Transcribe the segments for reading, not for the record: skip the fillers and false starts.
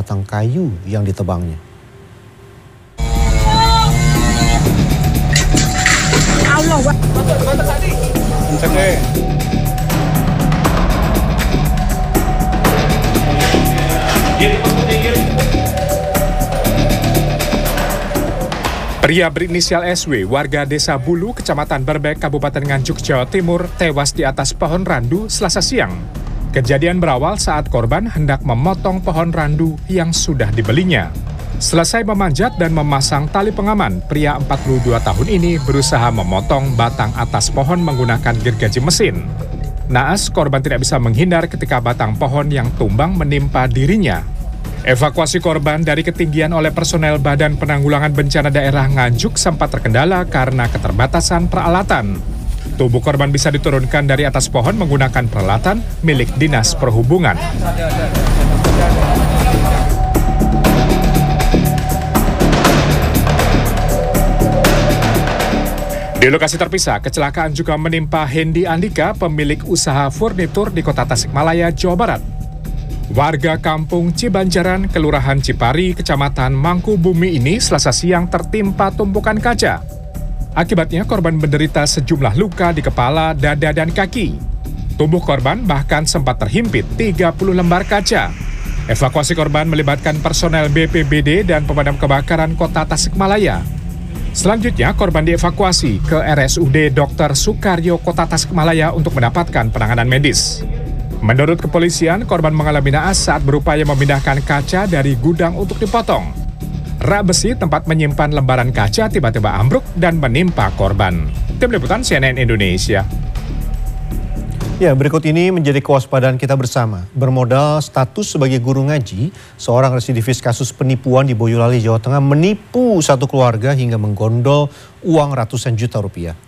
batang kayu yang ditebangnya. Pria berinisial SW, warga Desa Bulu, Kecamatan Berbek, Kabupaten Nganjuk, Jawa Timur, tewas di atas pohon randu Selasa siang. Kejadian berawal saat korban hendak memotong pohon randu yang sudah dibelinya. Selesai memanjat dan memasang tali pengaman, pria 42 tahun ini berusaha memotong batang atas pohon menggunakan gergaji mesin. Naas, korban tidak bisa menghindar ketika batang pohon yang tumbang menimpa dirinya. Evakuasi korban dari ketinggian oleh personel Badan Penanggulangan Bencana Daerah Nganjuk sempat terkendala karena keterbatasan peralatan. Tubuh korban bisa diturunkan dari atas pohon menggunakan peralatan milik Dinas Perhubungan. Di lokasi terpisah, kecelakaan juga menimpa Hendy Andika, pemilik usaha furnitur di Kota Tasikmalaya, Jawa Barat. Warga kampung Cibanjaran, Kelurahan Cipari, Kecamatan Mangkubumi ini Selasa siang tertimpa tumpukan kaca. Akibatnya korban menderita sejumlah luka di kepala, dada, dan kaki. Tubuh korban bahkan sempat terhimpit 30 lembar kaca. Evakuasi korban melibatkan personel BPBD dan pemadam kebakaran Kota Tasikmalaya. Selanjutnya korban dievakuasi ke RSUD Dr. Sukaryo Kota Tasikmalaya untuk mendapatkan penanganan medis. Menurut kepolisian, korban mengalami naas saat berupaya memindahkan kaca dari gudang untuk dipotong. Rak besi tempat menyimpan lembaran kaca tiba-tiba ambruk dan menimpa korban. Tim Liputan CNN Indonesia. Ya, berikut ini menjadi kewaspadaan kita bersama. Bermodal status sebagai guru ngaji, seorang residivis kasus penipuan di Boyolali, Jawa Tengah menipu satu keluarga hingga menggondol uang ratusan juta rupiah.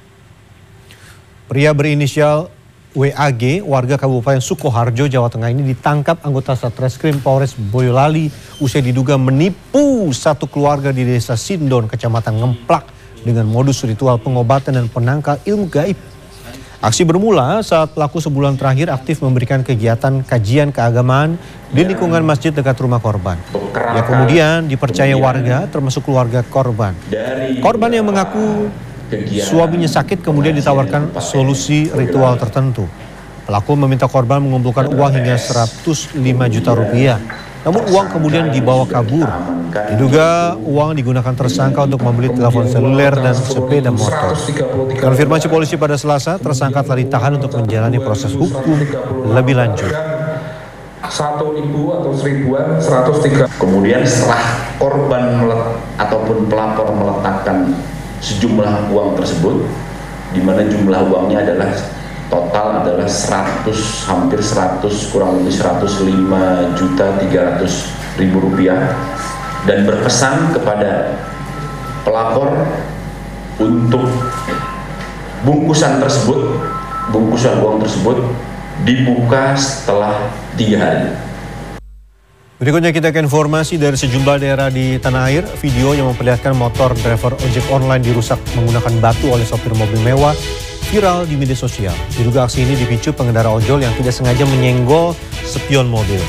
Pria berinisial WAG, warga Kabupaten Sukoharjo, Jawa Tengah ini ditangkap anggota Satreskrim Polres Boyolali usai diduga menipu satu keluarga di Desa Sindon, Kecamatan Ngemplak dengan modus ritual pengobatan dan penangkal ilmu gaib. Aksi bermula saat pelaku sebulan terakhir aktif memberikan kegiatan kajian keagamaan di lingkungan masjid dekat rumah korban. Ia kemudian dipercaya warga termasuk keluarga korban. Korban yang mengaku suaminya sakit kemudian ditawarkan solusi ritual tertentu. Pelaku meminta korban mengumpulkan uang hingga 105 juta rupiah. Namun uang kemudian dibawa kabur. Diduga uang digunakan tersangka untuk membeli telepon seluler dan sepeda motor. Konfirmasi polisi pada Selasa, tersangka telah ditahan untuk menjalani proses hukum lebih lanjut. 1.000 atau 1.103. Kemudian setelah korban ataupun pelapor meletakkan sejumlah uang tersebut, di mana jumlah uangnya adalah total adalah hampir 100 kurang lebih 105.300.000 rupiah, dan berpesan kepada pelapor untuk bungkusan uang tersebut dibuka setelah 3 hari. Berikutnya kita ke informasi dari sejumlah daerah di tanah air. Video yang memperlihatkan motor driver ojek online dirusak menggunakan batu oleh sopir mobil mewah viral di media sosial. Diduga aksi ini dipicu pengendara ojol yang tidak sengaja menyenggol spion mobil.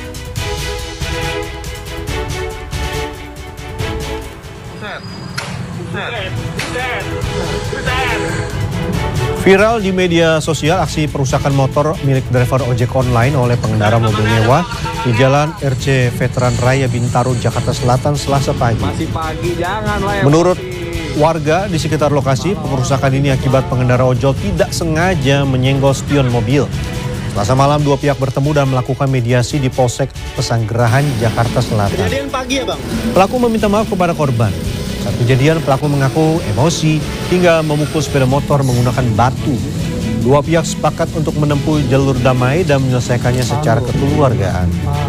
Viral di media sosial aksi perusakan motor milik driver ojek online oleh pengendara mobil mewah di Jalan RC Veteran Raya Bintaro, Jakarta Selatan, Selasa pagi. Menurut warga di sekitar lokasi, perusakan ini akibat pengendara ojol tidak sengaja menyenggol spion mobil. Selasa malam dua pihak bertemu dan melakukan mediasi di Polsek Pesanggerahan, Jakarta Selatan. Kejadian pagi ya, Bang? Pelaku meminta maaf kepada korban. Saat kejadian, pelaku mengaku emosi hingga memukul sepeda motor menggunakan batu. Dua pihak sepakat untuk menempuh jalur damai dan menyelesaikannya secara kekeluargaan.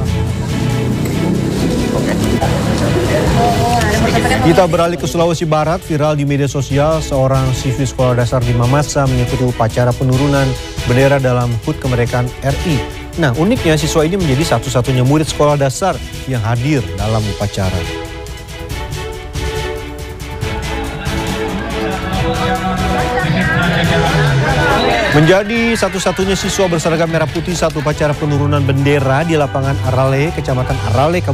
Kita beralih ke Sulawesi Barat. Viral di media sosial, seorang siswi sekolah dasar di Mamasa mengikuti upacara penurunan bendera dalam HUT Kemerdekaan RI. Nah, uniknya siswa ini menjadi satu-satunya murid sekolah dasar yang hadir dalam upacara. Menjadi satu-satunya siswa berseragam merah putih saat upacara penurunan bendera di lapangan Arale, Kecamatan Arale,